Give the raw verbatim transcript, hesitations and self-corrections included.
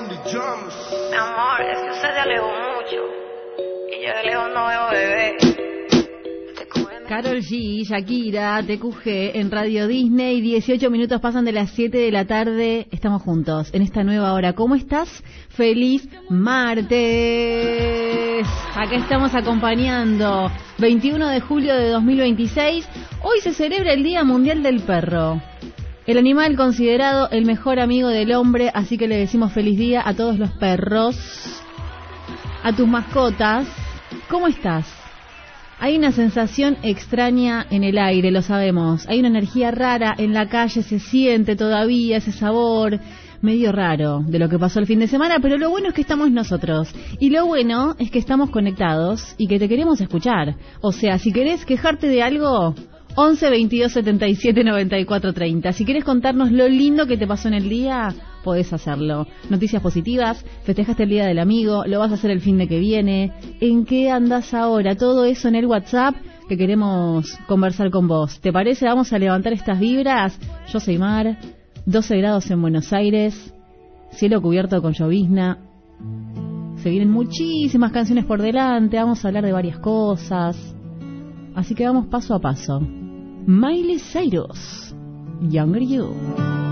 Mi amor, es que usted se alejó mucho y yo de lejos no veo bebé. Karol G, Shakira, T Q G en Radio Disney, dieciocho minutos pasan de las siete de la tarde, estamos juntos en esta nueva hora. ¿Cómo estás? ¡Feliz martes! Acá estamos acompañando, veintiuno de julio de dos mil veintiséis, hoy se celebra el Día Mundial del Perro. El animal considerado el mejor amigo del hombre, así que le decimos feliz día a todos los perros, a tus mascotas. ¿Cómo estás? Hay una sensación extraña en el aire, lo sabemos. Hay una energía rara en la calle, se siente todavía ese sabor medio raro de lo que pasó el fin de semana, pero lo bueno es que estamos nosotros. Y lo bueno es que estamos conectados y que te queremos escuchar. O sea, si querés quejarte de algo, once, veintidós, setenta y siete, noventa y cuatro, treinta. Si querés contarnos lo lindo que te pasó en el día, podés hacerlo. Noticias positivas, festejaste el día del amigo, lo vas a hacer el fin de que viene, ¿en qué andás ahora? Todo eso en el WhatsApp que queremos conversar con vos. ¿Te parece? Vamos a levantar estas vibras. Yo soy Mar, doce grados en Buenos Aires, cielo cubierto con llovizna. Se vienen muchísimas canciones por delante, vamos a hablar de varias cosas. Así que vamos paso a paso. Miley Cyrus, Younger You.